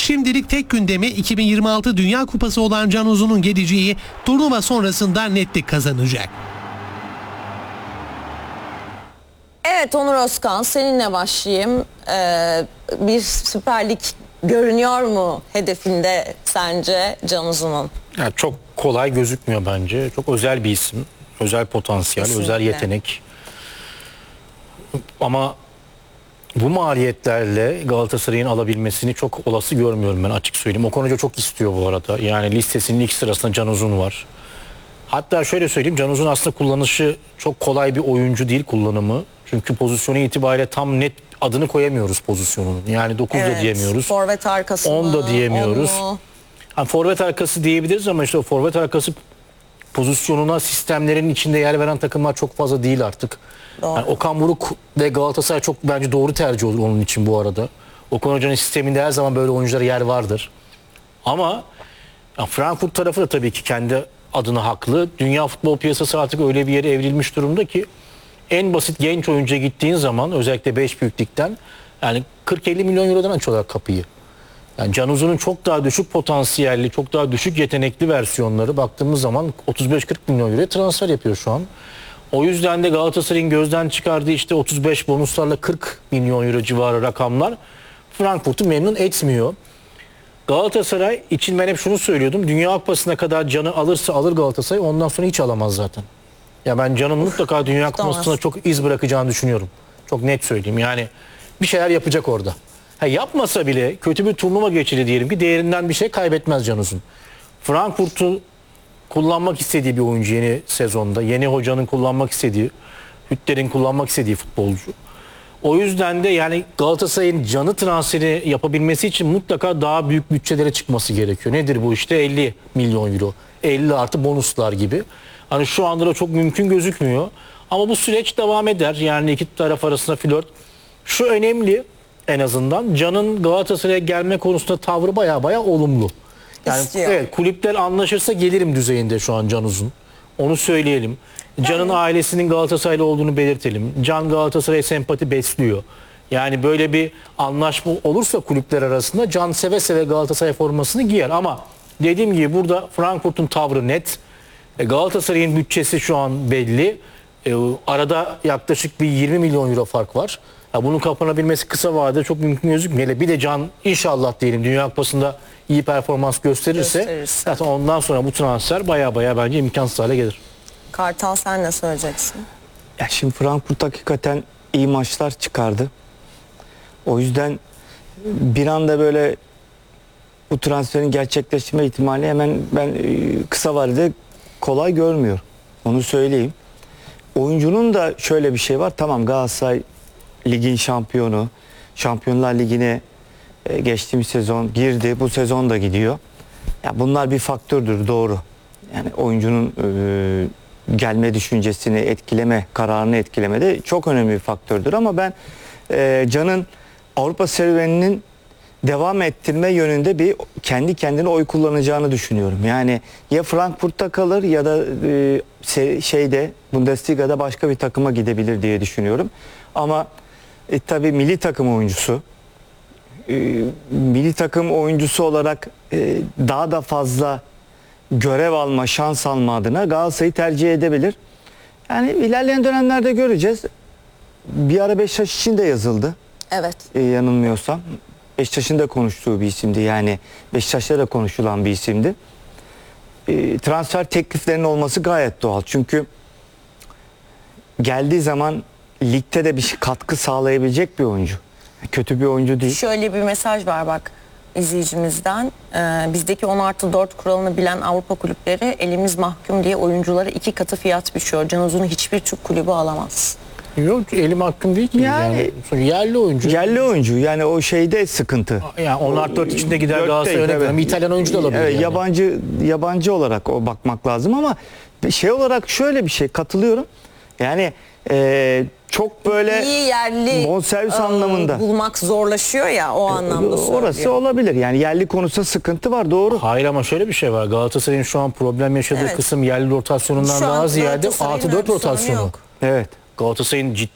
Şimdilik tek gündemi 2026 Dünya Kupası olan Can Uzun'un geleceği turnuva sonrasında netlik kazanacak. Evet Onur Özkan, seninle başlayayım. Bir Süper Lig görünüyor mu hedefinde sence Can Uzun'un? Yani çok kolay gözükmüyor bence. Çok özel bir isim. Özel potansiyel, Kesinlikle. özel yetenek. Ama bu maliyetlerle Galatasaray'ın alabilmesini çok olası görmüyorum ben, açık söyleyeyim. Okan Hoca çok istiyor bu arada. Yani listesinin ilk sırasında Can Uzun var. Hatta şöyle söyleyeyim, Can Uzun aslında kullanışı çok kolay bir oyuncu değil, kullanımı. Çünkü pozisyonu itibariyle tam net adını koyamıyoruz pozisyonunun. Yani 9 da diyemiyoruz. Forvet arkası 10 da diyemiyoruz. Yani forvet arkası diyebiliriz ama işte o forvet arkası pozisyonuna sistemlerin içinde yer veren takımlar çok fazla değil artık. Yani Okan Buruk ve Galatasaray çok bence doğru tercih olur onun için bu arada. Okan Hoca'nın sisteminde her zaman böyle oyunculara yer vardır. Ama Frankfurt tarafı da tabii ki kendi adına haklı. Dünya futbol piyasası artık öyle bir yere evrilmiş durumda ki en basit genç oyuncuya gittiğin zaman, özellikle 5 büyüklükten, yani 40-50 milyon eurodan açıyorlar kapıyı. Yani Can Uzun'un çok daha düşük potansiyelli, çok daha düşük yetenekli versiyonları baktığımız zaman 35-40 milyon euroya transfer yapıyor şu an. O yüzden de Galatasaray'ın gözden çıkardığı işte 35 bonuslarla 40 milyon euro civarı rakamlar Frankfurt'u memnun etmiyor. Galatasaray için ben hep şunu söylüyordum. Dünya Kupası'na kadar Can'ı alırsa alır Galatasaray, ondan sonra hiç alamaz zaten. Ya ben Can'ın mutlaka Dünya Kupası'na çok iz bırakacağını düşünüyorum. Çok net söyleyeyim. Yani bir şeyler yapacak orada. Yapmasa bile kötü bir turnuva geçirdi diyelim ki, değerinden bir şey kaybetmez Can Uzun. Frankfurt'u kullanmak istediği bir oyuncu yeni sezonda. Yeni hocanın kullanmak istediği, Hütter'in kullanmak istediği futbolcu. O yüzden de yani Galatasaray'ın Can'ı transferi yapabilmesi için mutlaka daha büyük bütçelere çıkması gerekiyor. Nedir bu işte? 50 milyon euro. 50 artı bonuslar gibi. Hani şu anda da çok mümkün gözükmüyor. Ama bu süreç devam eder. Yani iki taraf arasında flört. Şu önemli, en azından Can'ın Galatasaray'a gelme konusunda tavrı baya olumlu. Yani evet, kulüpler anlaşırsa gelirim düzeyinde şu an Can Uzun. Onu söyleyelim. Can'ın ailesinin Galatasaraylı olduğunu belirtelim. Can Galatasaray'a sempati besliyor. Yani böyle bir anlaşma olursa kulüpler arasında Can seve seve Galatasaray formasını giyer. Ama dediğim gibi burada Frankfurt'un tavrı net. Galatasaray'ın bütçesi şu an belli. Arada yaklaşık bir 20 milyon euro fark var. Bunun kapanabilmesi kısa vadede çok mümkün gözükmüyor. Bir de Can inşallah diyelim Dünya Kupası'nda iyi performans gösterirse zaten ondan sonra bu transfer baya bence imkansız hale gelir. Kartal, sen ne söyleyeceksin? Ya şimdi Frankfurt hakikaten iyi maçlar çıkardı. O yüzden bir anda böyle bu transferin gerçekleşme ihtimali hemen ben kısa vadede kolay görmüyorum. Onu söyleyeyim. Oyuncunun da şöyle bir şey var. Tamam, Galatasaray ligin şampiyonu. Şampiyonlar Ligi'ne geçtiğimiz sezon girdi. Bu sezon da gidiyor. Ya bunlar bir faktördür, doğru. Yani oyuncunun gelme düşüncesini etkileme, kararını etkilemede çok önemli bir faktördür. Ama ben Can'ın Avrupa serüveninin devam ettirme yönünde bir kendi kendine oy kullanacağını düşünüyorum. Yani ya Frankfurt'ta kalır ya da Bundesliga'da başka bir takıma gidebilir diye düşünüyorum. Ama tabii milli takım oyuncusu, milli takım oyuncusu olarak daha da fazla görev alma, şans alma adına Galatasaray'ı tercih edebilir. Yani ilerleyen dönemlerde göreceğiz. Bir ara Beşiktaş için de yazıldı. Evet. Yanılmıyorsam. Beşiktaş'ın da konuştuğu bir isimdi. Yani Beşiktaş'ta da konuşulan bir isimdi. Transfer tekliflerinin olması gayet doğal. Çünkü geldiği zaman ligde de bir katkı sağlayabilecek bir oyuncu. Kötü bir oyuncu değil. Şöyle bir mesaj var bak izleyicimizden. Bizdeki 10+4 kuralını bilen Avrupa kulüpleri elimiz mahkum diye oyunculara 2 katı fiyat biçiyor. Can Uzun'u hiçbir Türk kulübü alamaz. Yok, elim hakkım değil ki. Yani yerli oyuncu. Yerli oyuncu. Yani o şeyde sıkıntı. Yani 10+4 içinde gider Galatasaray örnek veriyorum. İtalyan oyuncu da olabilir. Evet, yani. Yabancı olarak o bakmak lazım ama şey olarak şöyle bir şey, katılıyorum. Yani çok böyle iyi yerli bonservis anlamında bulmak zorlaşıyor ya, o anlamda söylüyor. Orası olabilir. Yani yerli konusunda sıkıntı var, doğru. Hayır ama şöyle bir şey var. Galatasaray'ın şu an problem yaşadığı kısım yerli rotasyonundan daha ziyade +4 rotasyonu. Evet. Galatasaray'ın ciddi